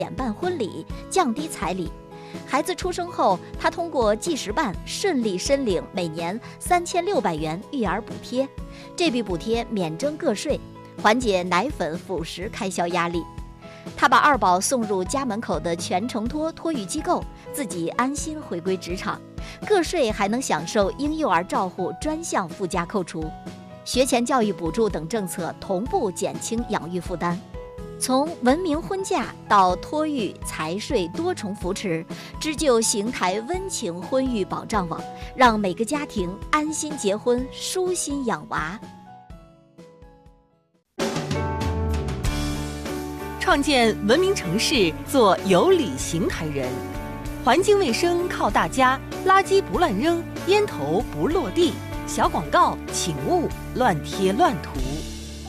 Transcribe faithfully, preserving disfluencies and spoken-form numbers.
减办婚礼，降低彩礼。孩子出生后，他通过计时办顺利申领每年三千六百元育儿补贴，这笔补贴免征个税，缓解奶粉、辅食开销压力。他把二宝送入家门口的全程托托育机构，自己安心回归职场，个税还能享受婴幼儿照护专项附加扣除，学前教育补助等政策同步减轻养育负担。从文明婚嫁到托育、财税多重扶持，织就邢台温情婚育保障网，让每个家庭安心结婚，舒心养娃。 创建文明城市，做有理邢台人。环境卫生靠大家，垃圾不乱扔，烟头不落地。小广告请勿乱贴乱涂。